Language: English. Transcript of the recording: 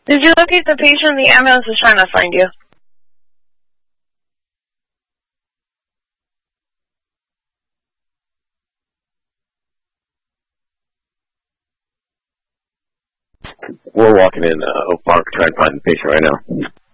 Did you locate the patient? The ambulance is trying to find you. We're walking in Oak Park trying to find the patient right now.